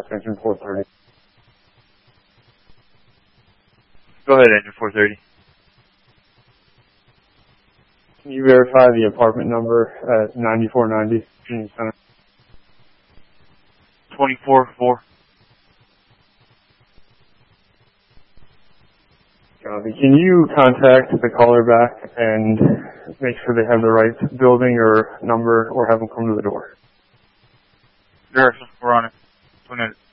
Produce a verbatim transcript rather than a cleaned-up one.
extension four thirty. Go ahead, engine four thirty. Can you verify the apartment number at ninety-four ninety Union Center? twenty-four four. Copy. Can you contact the caller back and make sure they have the right building or number, or have them come to the door? Sure, we're on it. Two minutes.